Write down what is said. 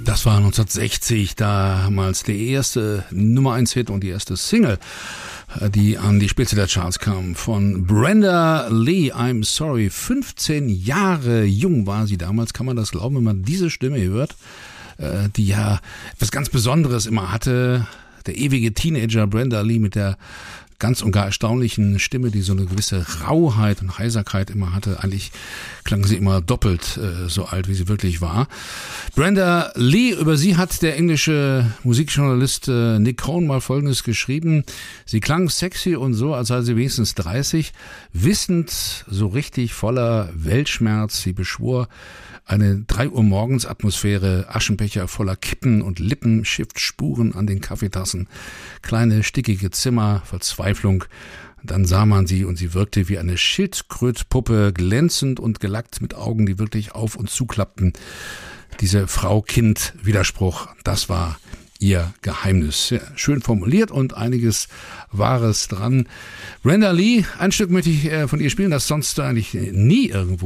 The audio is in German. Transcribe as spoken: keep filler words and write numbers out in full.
Das war neunzehnhundertsechzig, damals der erste Nummer eins Hit und die erste Single, die an die Spitze der Charts kam, von Brenda Lee, I'm Sorry. fünfzehn Jahre jung war sie damals, kann man das glauben, wenn man diese Stimme hört, die ja etwas ganz Besonderes immer hatte. Der ewige Teenager Brenda Lee mit der ganz und gar erstaunlichen Stimme, die so eine gewisse Rauheit und Heiserkeit immer hatte. Eigentlich klang sie immer doppelt äh, so alt, wie sie wirklich war. Brenda Lee, über sie hat der englische Musikjournalist äh, Nick Cohn mal Folgendes geschrieben. Sie klang sexy und so, als sei sie wenigstens dreißig, wissend, so richtig voller Weltschmerz. Sie beschwor eine drei Uhr morgens Atmosphäre, Aschenbecher voller Kippen und Lippenstiftspuren an den Kaffeetassen, kleine stickige Zimmer, Verzweiflung. Dann sah man sie und sie wirkte wie eine Schildkrötpuppe, glänzend und gelackt mit Augen, die wirklich auf und zuklappten. Diese Frau-Kind-Widerspruch, das war ihr Geheimnis. Sehr schön formuliert und einiges Wahres dran. Brenda Lee, ein Stück möchte ich von ihr spielen, das sonst eigentlich nie irgendwo